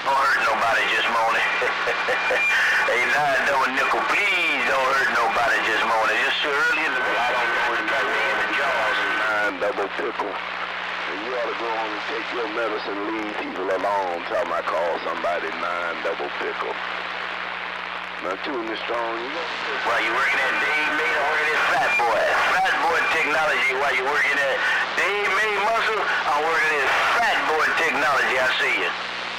Don't hurt nobody just moaning. Hey, 9 double nickel, please don't hurt nobody just moaning. It's too early in the morning. I don't know what's got me in the jaws. 9 double pickle. And you ought to go on and take your medicine, leave people alone. Tell them I call somebody 9 double pickle. Now, tune is strong. While you working at Dave May, I'm working at Fat Boy. Fat Boy Technology while you working at Dave May Muscle, I'm working at Fat Boy Technology. I see you.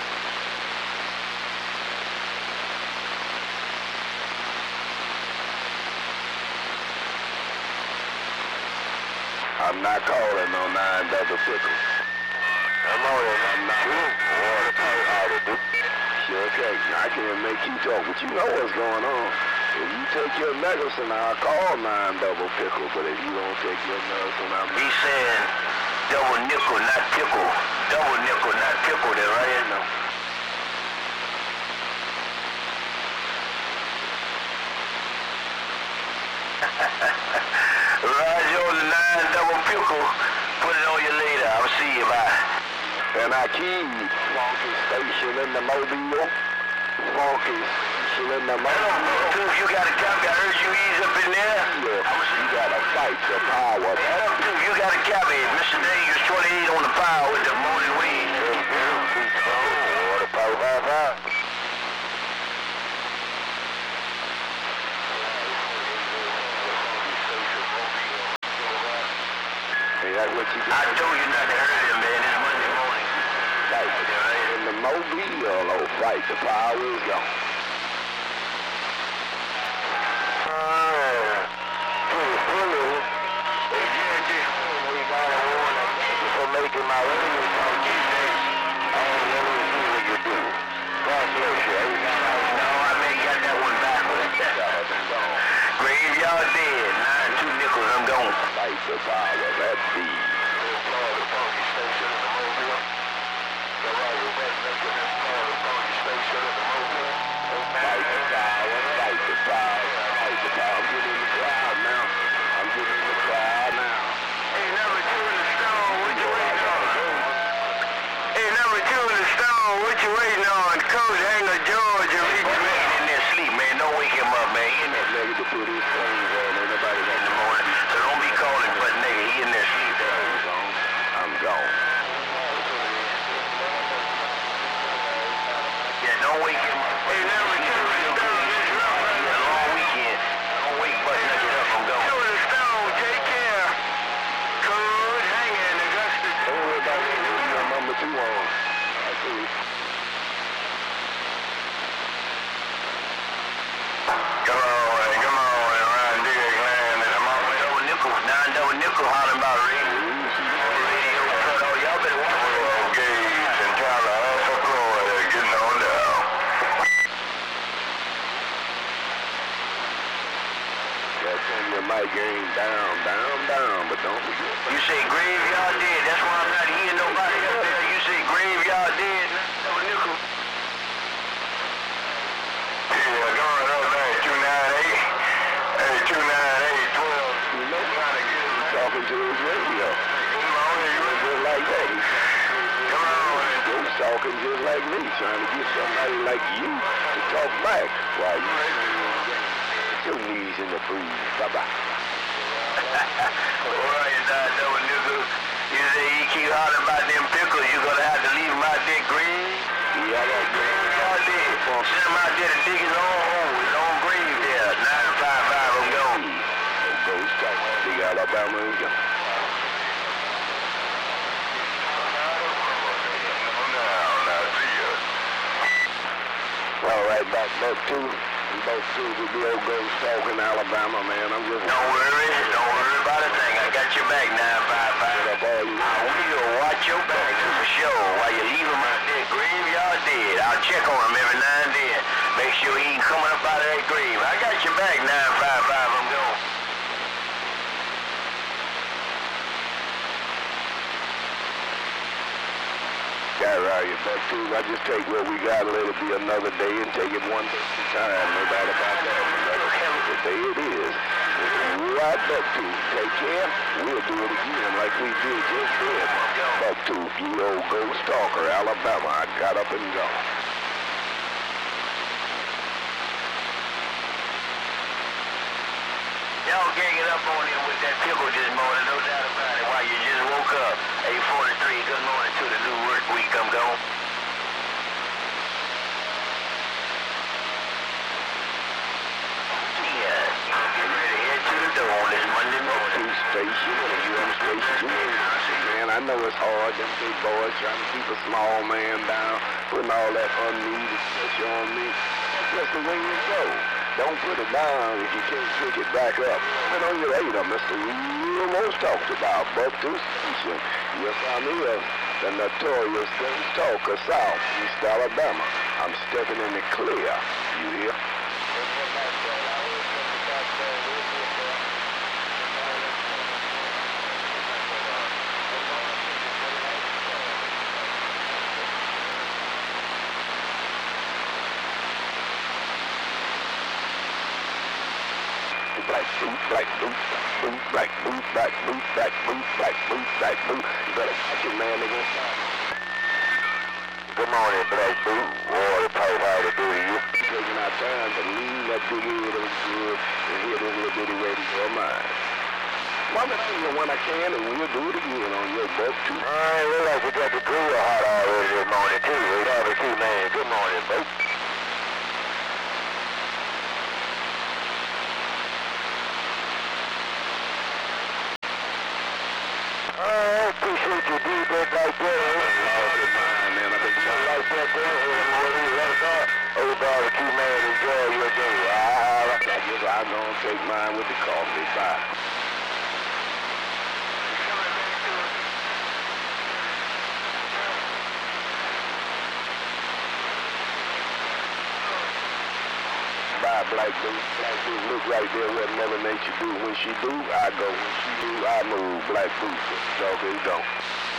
I'm not calling no 9 double pickle. I'm on it. I'm not. Sure, okay. I can't make you talk, but you know what's going on. If you take your medicine, I'll call 9 double pickle, but if you don't take your medicine, I'm... He said double nickel, not pickle. Double nickel, not pickle. There, right here now. Roger on the 9 double pickle. Put it on you later. I'll see you. Bye. And I keep Funky Station in the Mobile. Funky Station in the Mobile. If you got a copy, I heard you ease up in there. Yeah, you got to fight the power. If you got a copy, Mr. Dangerous 28 on the power with the morning weed. That's what you I told you not to hurt him, man. It's Monday morning. Fight in the Mobile, oh, fight. The power is gone. For making my radio talk these days. I don't know what you do. God bless you. No, I may got that one backwards. Graveyard dead. 9 2 nickels, I'm gone. Fight the power, that's the... What you waiting on? Coach Hanger George, if he's in there sleep, man. Don't wake him up, man. He in there nigga to put his things on. Ain't nobody got in the morning. So don't be calling, but nigga, he in there sleep. I'm gone. Yeah, don't wake him up. Hey, never kill the stone. It's a long weekend. Don't wake but nigga up. I'm going. Kill the stone. Take care. Coach Hanger in Augusta. Don't worry about it. You're number 2 on. I see. Come on, Ryan Diggs, man. I'm on double nickel, 9 double nickel, hollering about radio. Y'all better watch it. Gage and Tyler, Alpha Florida, getting on down. Yeah, turn your mic game down, but don't forget. You say graveyard dead, that's why I'm not hearing nobody up there. You say graveyard dead, double nickel. Yeah, going up there, 298. Hey, 298, 12. You know, trying to get him talking to his radio. Come on, Just like that. come on. He's talking just like me, trying to get somebody like you to talk back while you your knees in the breeze. Bye-bye. Well, you double nickel. You say he keep hollering about them pickles, you gonna have to leave him out there green? Yeah, I got Out there. Send him out there to dig his own grave there. 955, I'm going. Ghost Talk, big Alabama is gone. All right, back two. Both two with the old Ghost Talk in Alabama, man. I'm just... Don't worry about a thing. I got your back, 955. I want you to watch your back for sure while you leave him out there graveyard dead. I'll check on him every now and then. Make sure he ain't coming up out of that grave. I got your back, 955. I'm going. Got right, you back two. I just take what we got, let it be another day and take it one day at a time. No doubt about that. The day it is. Right back to. Take care. We'll do it again like we did just then. Back to the old Ghost Talker, Alabama. I got up and gone. dog ganging up on him with that pickle this morning, no doubt about it. While you just woke up, 8:43. Good morning to the new work week. I'm gone. Station, man, I know it's hard, them big boys trying to keep a small man down, putting all that unneeded pressure on me. That's the way you go. Don't put it down if you can't pick it back up. Put on your radar, Mr. Real most talked about, Buck-Two Station. Yes, I'm here, the notorious Things Talker, South East Alabama. I'm stepping in the clear. You hear? Black boot, black boot, boot, black boot, black boot, black boot, black boot, black boot. You better watch it, man. They're gonna stop. Good morning, Black Boot. Water pipe, how to do you? Taking our time to lean that big head over good and hear this little bitty radio of mine. Mama, when I can, and we'll do it again on your Buck-Two. I realize we got the grill hot already this morning, too. We have it too, man. Good morning, folks. I appreciate you doing that like that. Man, I've been trying like that there. Oh, barbecue, man, enjoy your day. I guess I'm gonna take mine with the coffee. Bye. Bye, Black Boot. Black Boot, look right there what Mother Nature do. When she do, I go. When she do, I move. Black Boot. Dog is gone.